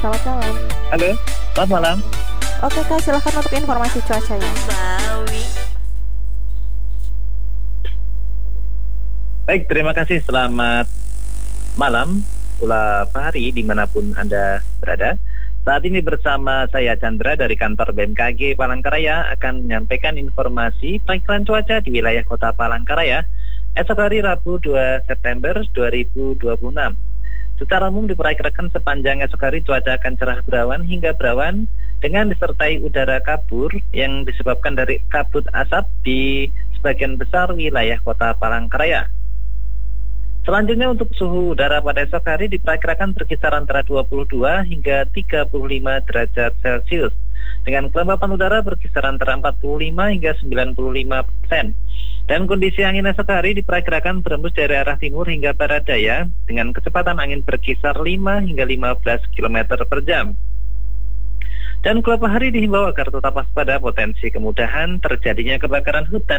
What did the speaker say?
selamat malam. Halo, selamat malam. Oke Kak, silahkan untuk informasi cuacanya. Baik, terima kasih. Selamat malam, pula hari dimanapun Anda berada. Saat ini bersama saya Chandra dari kantor BMKG Palangkaraya akan menyampaikan informasi perakiraan cuaca di wilayah kota Palangkaraya esok hari Rabu 2 September 2026. Secara umum diperkirakan sepanjang esok hari cuaca akan cerah berawan hingga berawan dengan disertai udara kabur yang disebabkan dari kabut asap di sebagian besar wilayah kota Palangkaraya. Selanjutnya untuk suhu udara pada esok hari diperkirakan berkisar antara 22 hingga 35 derajat Celcius dengan kelembapan udara berkisar antara 45 hingga 95%. Dan kondisi angin esok hari diperkirakan berembus dari arah timur hingga barat daya dengan kecepatan angin berkisar 5 hingga 15 km per jam. Dan kelapa hari dihimbau agar tetap waspada potensi kemudahan terjadinya kebakaran hutan